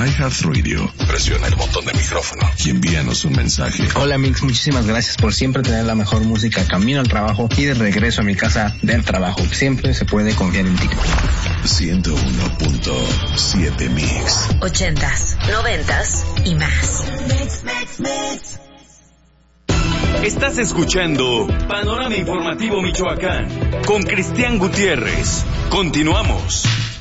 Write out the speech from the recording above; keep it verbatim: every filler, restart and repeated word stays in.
iHeartRadio. Presiona el botón de micrófono y envíanos un mensaje. Hola Mix, muchísimas gracias por siempre tener la mejor música camino al trabajo y de regreso a mi casa del trabajo. Siempre se puede confiar en ti. ciento uno punto siete Mix. Ochentas, noventas y más. Mix, mix, mix. Estás escuchando Panorama Informativo Michoacán con Cristian Gutiérrez. Continuamos.